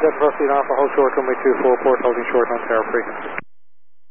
Delta Crossing Alpha, hold short, runway 24, port holding short on tower frequency.